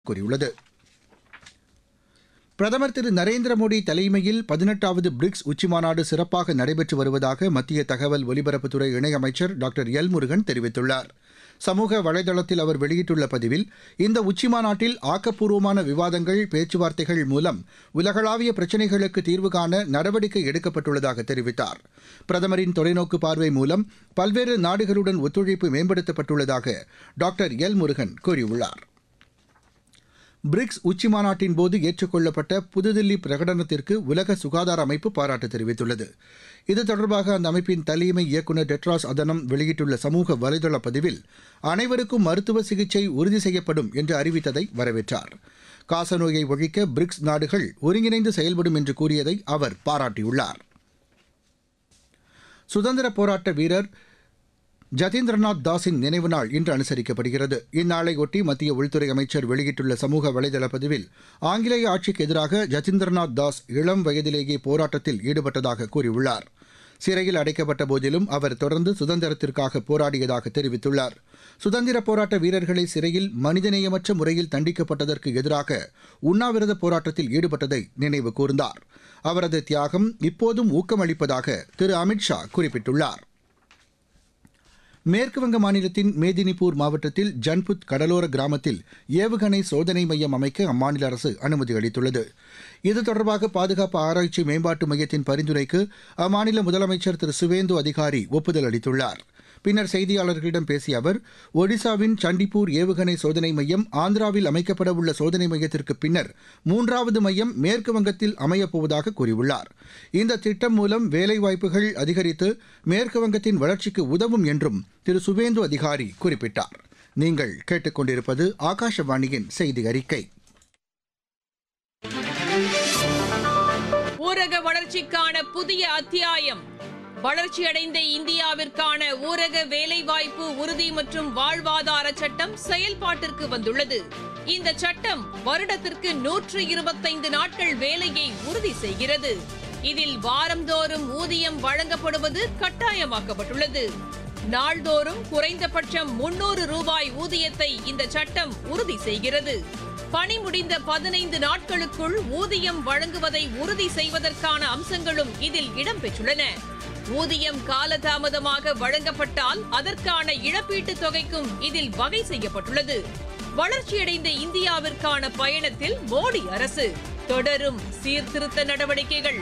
கூறியுள்ளது. பிரதமர் திரு நரேந்திர மோடி தலைமையில் 18வது பிரிக்ஸ் உச்சிமாநாடு சிறப்பாக நடைபெற்று வருவதாக மத்திய தகவல் ஒலிபரப்புத்துறை இணையமைச்சர் டாக்டர் எல் முருகன் தெரிவித்துள்ளார். சமூக வலைதளத்தில் அவர் வெளியிட்டுள்ள பதிவில், இந்த உச்சிமாநாட்டில் ஆக்கப்பூர்வமான விவாதங்கள், பேச்சுவார்த்தைகள் மூலம் உலகளாவிய பிரச்சினைகளுக்கு தீர்வு காண நடவடிக்கை எடுக்கப்பட்டுள்ளதாக தெரிவித்தார். பிரதமரின் தொலைநோக்கு பார்வை மூலம் பல்வேறு நாடுகளுடன் ஒத்துழைப்பு மேம்படுத்தப்பட்டுள்ளதாக டாக்டர் எல் முருகன் கூறியுள்ளார். பிரிக்ஸ் உச்சிமாநாட்டின் போது ஏற்றுக்கொள்ளப்பட்ட புதுதில்லி பிரகடனத்திற்கு உலக சுகாதார அமைப்பு பாராட்டு தெரிவித்துள்ளது. இது தொடர்பாக அந்த அமைப்பின் தலைமை இயக்குநர் டெட்ராஸ் அதனம் வெளியிட்டுள்ள சமூக வலைதள பதிவில், அனைவருக்கும் மருத்துவ சிகிச்சை உறுதி செய்யப்படும் என்று அறிவித்ததை வரவேற்றார். காசநோயை ஒழிக்க பிரிக்ஸ் நாடுகள் ஒருங்கிணைந்து செயல்படும் என்று கூறியதை அவர் பாராட்டியுள்ளார். சுதந்திர போராட்ட வீரர் ஜதீந்திரநாத் தாஸின் நினைவு நாள் இன்று அனுசரிக்கப்படுகிறது. இந்நாளையொட்டி மத்திய உள்துறை அமைச்சர் வெளியிட்டுள்ள சமூக வலைதள பதிவில், ஆங்கிலேய ஆட்சிக்கு எதிராக ஜதீந்திரநாத் தாஸ் இளம் வயதிலேயே போராட்டத்தில் ஈடுபட்டதாக கூறியுள்ளார். சிறையில் அடைக்கப்பட்ட போதிலும் அவர் தொடர்ந்து சுதந்திரத்திற்காக போராடியதாக தெரிவித்துள்ளார். சுதந்திர போராட்ட வீரர்களை சிறையில் மனிதநேயமற்ற முறையில் தண்டிக்கப்பட்டதற்கு எதிராக உண்ணாவிரத போராட்டத்தில் ஈடுபட்டதை நினைவு கூர்ந்தார். அவரது தியாகம் இப்போதும் ஊக்கமளிப்பதாக திரு அமித்ஷா குறிப்பிட்டுள்ளார். மேற்குவங்க மாநிலத்தின் மேதினிபூர் மாவட்டத்தில் ஜன்புத் கடலோர கிராமத்தில் ஏவுகணை சோதனை மையம் அமைக்க அம்மாநில அரசு அனுமதி அளித்துள்ளது. இது தொடர்பாக பாதுகாப்பு ஆராய்ச்சி மேம்பாட்டு மையத்தின் பரிந்துரைக்கு அம்மாநில முதலமைச்சர் திரு சுவேந்து அதிகாரி ஒப்புதல் அளித்துள்ளார். பின்னர் செய்தியாளர்களிடம் பேசிய அவர், ஒடிசாவின் சண்டிப்பூர் ஏவுகணை சோதனை மையம் ஆந்திராவில் அமைக்கப்படவுள்ள சோதனை மையத்திற்கு பின்னர் 3வது மையம் மேற்கு வங்கத்தில் அமையப்போவதாக கூறியுள்ளார். இந்த திட்டம் மூலம் வேலைவாய்ப்புகள் அதிகரித்து மேற்கு வங்கத்தின் வளர்ச்சிக்கு உதவும் என்றும் திரு சுவேந்து அதிகாரி குறிப்பிட்டார். நீங்கள் கேட்டுக்கொண்டிருப்பது ஆகாஷவாணியின் செய்தி அறிக்கை. ஊரக வளர்ச்சிக்கான புதிய அத்தியாயம். வளர்ச்சியடைந்த இந்தியாவிற்கான ஊரக வேலைவாய்ப்பு உறுதி மற்றும் வாழ்வாதார சட்டம் செயல்பாட்டிற்கு வந்துள்ளது. இந்த சட்டம் வருடத்திற்கு 125 நாட்கள் வேலையை உறுதி செய்கிறது. இதில் வாரந்தோறும் ஊதியம் வழங்கப்படுவது கட்டாயமாக்கப்பட்டுள்ளது. நாள்தோறும் குறைந்தபட்சம் 300 ரூபாய் ஊதியத்தை இந்த சட்டம் உறுதி செய்கிறது. பணி முடிந்த 15 நாட்களுக்குள் ஊதியம் வழங்குவதை உறுதி செய்வதற்கான அம்சங்களும் இதில் இடம்பெற்றுள்ளன. ஊதியம் காலதாமதமாக வழங்கப்பட்டால் அதற்கான இழப்பீட்டுத் தொகைக்கும் இதில் வகை செய்யப்பட்டுள்ளது. வளர்ச்சியடைந்த இந்தியாவிற்கான பயணத்தில் மோடி அரசு தொடரும் சீர்திருத்த நடவடிக்கைகள்.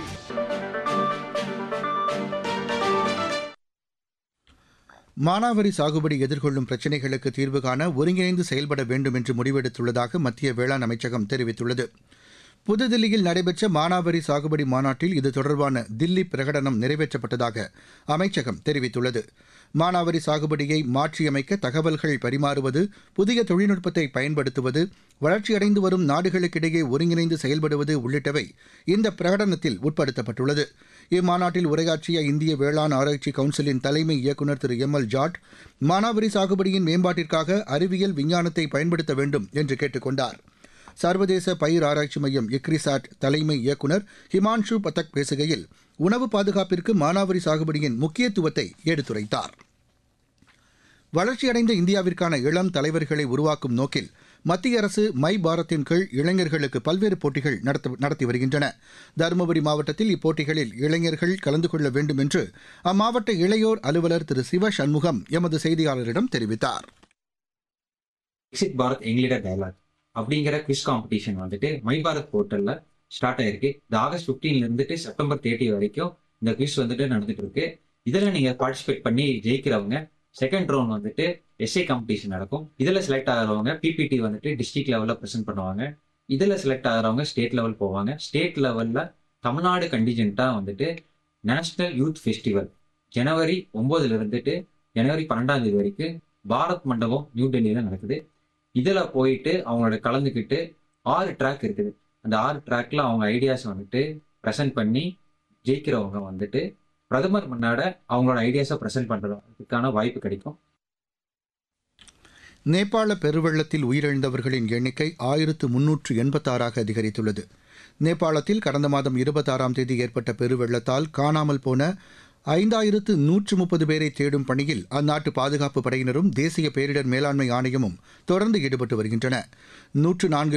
மானாவாரி சாகுபடி எதிர்கொள்ளும் பிரச்சினைகளுக்கு தீர்வு காண ஒருங்கிணைந்து செயல்பட வேண்டும் என்று முடிவெடுத்துள்ளதாக மத்திய வேளாண் அமைச்சகம் தெரிவித்துள்ளது. புதுதில்லியில் நடைபெற்ற மானாவாரி சாகுபடி மாநாட்டில் இது தொடர்பான தில்லி பிரகடனம் நிறைவேற்றப்பட்டதாக அமைச்சகம் தெரிவித்துள்ளது. மானாவாரி சாகுபடியை மாற்றியமைக்க தகவல்கள் பரிமாறுவது, புதிய தொழில்நுட்பத்தை பயன்படுத்துவது, வளர்ச்சியடைந்து வரும் நாடுகளுக்கிடையே ஒருங்கிணைந்து செயல்படுவது உள்ளிட்டவை இந்த பிரகடனத்தில் உட்படுத்தப்பட்டுள்ளது. இம்மாநாட்டில் உரையாற்றிய இந்திய வேளாண் ஆராய்ச்சி கவுன்சிலின் தலைமை இயக்குநர் திரு எம்.எல். ஜாட், மானாவாரி சாகுபடியின் மேம்பாட்டிற்காக அறிவியல் விஞ்ஞானத்தை பயன்படுத்த வேண்டும் என்று கேட்டுக் கொண்டார். சர்வதேச பயிர் ஆராய்ச்சி மையம் இக்ரிசாட் தலைமை இயக்குநர் ஹிமான்ஷு பதக் பேசுகையில், உணவு பாதுகாப்பிற்கு மானாவாரி சாகுபடியின் முக்கியத்துவத்தை எடுத்துரைத்தார். வளர்ச்சியடைந்த இந்தியாவிற்கான இளம் தலைவர்களை உருவாக்கும் நோக்கில் மத்திய அரசு மை பாரத்தின் கீழ் இளைஞர்களுக்கு பல்வேறு போட்டிகள் நடத்தி வருகின்றன. தருமபுரி மாவட்டத்தில் இப்போட்டிகளில் இளைஞர்கள் கலந்து கொள்ள வேண்டும் என்று அம்மாவட்ட இளையோர் அலுவலர் திரு சிவ சண்முகம் எமது செய்தியாளரிடம் தெரிவித்தார். அப்படிங்கிற குவிஸ் காம்படிஷன் வந்துட்டு மை பாரத் போர்ட்டல்ல ஸ்டார்ட் ஆயிருக்கு. இந்த ஆகஸ்ட் 15ல இருந்துட்டு செப்டம்பர் 30 வரைக்கும் இந்த குவிஸ் வந்துட்டு நடந்துட்டு இருக்கு. இதுல நீங்க பார்ட்டிசிபேட் பண்ணி ஜெயிக்கிறவங்க செகண்ட் ரவுண்ட் வந்துட்டு எஸ்ஏ காம்படிஷன் நடக்கும். இதுல செலக்ட் ஆகிறவங்க பிபிடி வந்துட்டு டிஸ்ட்ரிக்ட் லெவல்ல ப்ரெசென்ட் பண்ணுவாங்க. இதுல செலக்ட் ஆகிறவங்க ஸ்டேட் லெவல் போவாங்க. ஸ்டேட் லெவல்ல தமிழ்நாடு கண்டிஜென்ட்டா வந்துட்டு நேஷனல் யூத் ஃபெஸ்டிவல் ஜனவரி 9ல இருந்துட்டு ஜனவரி 12 வரைக்கும் பாரத் மண்டபம் நியூ டெல்லியில நடக்குது. இதுல போயிட்டு அவங்களோட கலந்துக்கிட்டு 6 ட்ராக் இருக்குது. அந்த 6 ட்ராக்ல அவங்க ஐடியாஸ் வந்துட்டு ப்ரெசென்ட் பண்ணி ஜெயிக்கிறவங்க வந்துட்டு பிரதமர் முன்னாட அவங்களோட ஐடியாஸை ப்ரெசென்ட் பண்றதுக்கான வாய்ப்பு கிடைக்கும். நேபாள பெருவெள்ளத்தில் உயிரிழந்தவர்களின் எண்ணிக்கை 1386 அதிகரித்துள்ளது. நேபாளத்தில் கடந்த மாதம் 26ஆம் தேதி ஏற்பட்ட பெருவெள்ளத்தால் காணாமல் போன 5130 பேரை தேடும் பணியில் அந்நாட்டு பாதுகாப்பு படையினரும் தேசிய பேரிடர் மேலாண்மை ஆணையமும் தொடர்ந்து ஈடுபட்டு வருகின்றன. 104